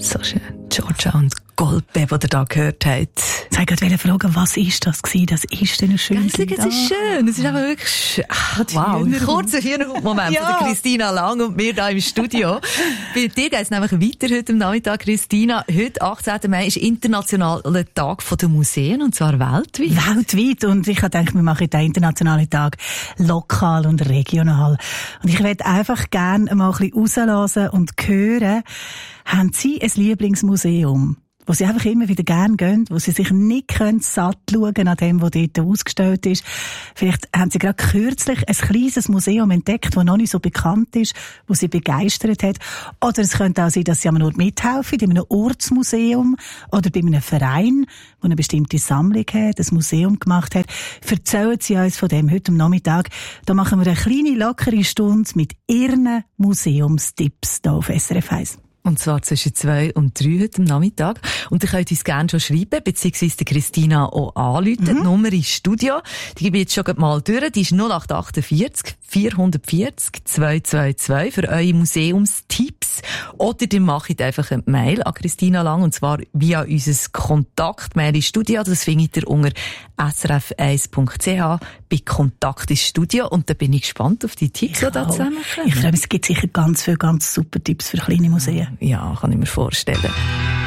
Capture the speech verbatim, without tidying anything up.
So schön. Georgia und Goldbeb, die ihr da gehört habt. Ich wollte gerade fragen, was ist das gewesen? Das ist denn ein schönes Lied. Es ist schön. Es ist einfach wirklich schön. Ach, wow. Ein kurzer Hühnerhut-Moment ja. von der Christina Lang und mir hier im Studio. Bei dir geht es nämlich weiter heute am Nachmittag, Christina. Heute, achtzehnten Mai, ist internationaler Tag der Museen, und zwar weltweit. Weltweit. Und ich habe gedacht, wir machen den internationalen Tag lokal und regional. Und ich möchte einfach gerne mal ein bisschen rauslassen und hören, haben Sie ein Lieblingsmuseum, wo Sie einfach immer wieder gerne gehen, wo Sie sich nicht können satt schauen an dem, was dort ausgestellt ist. Vielleicht haben Sie gerade kürzlich ein kleines Museum entdeckt, das noch nicht so bekannt ist, wo Sie begeistert hat. Oder es könnte auch sein, dass Sie am Ort mithelfen, in einem Ortsmuseum oder bei einem Verein, der eine bestimmte Sammlung hat, ein Museum gemacht hat. Erzählen Sie uns von dem heute am Nachmittag. Da machen wir eine kleine, lockere Stunde mit Ihren Museumstipps hier auf S R F eins. Und zwar zwischen zwei und drei heute am Nachmittag. Und ihr könnt uns gerne schon schreiben, beziehungsweise die Christina auch anrufen. Mhm. Die Nummer ist Studio. Die gebe ich jetzt schon mal durch. Die ist null acht achtundvierzig vierhundertvierzig zweihundertzweiundzwanzig für eure Museumstipps. Oder ihr macht einfach eine Mail an Christina Lang, und zwar via unser Kontakt-Mail ins Studio. Das findet ihr unter s r f eins punkt c h bei Kontakt ins Studio. Und da bin ich gespannt auf die Tipps, die da zusammenkommen. Ich glaube, es gibt sicher ganz viele ganz super Tipps für kleine Museen. Ja, kann ich mir vorstellen.